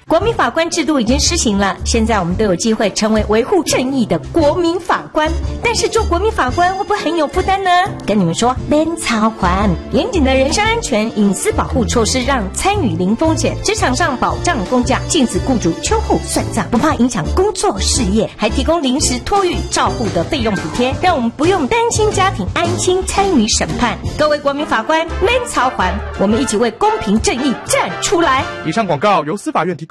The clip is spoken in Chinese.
国民法官制度已经施行了，现在我们都有机会成为维护正义的国民法官。但是做国民法官会不会很有负担呢？跟你们说，免操还。严谨的人身安全、隐私保护措施让参与零风险，职场上保障公假，禁止雇主秋后算账，不怕影响工作事业，还提供临时托育照护的费用补贴，让我们不用担心家庭，安心参与审判。各位国民法官，免操还，我们一起为公平正义站出来。 以上广告由司法院提供。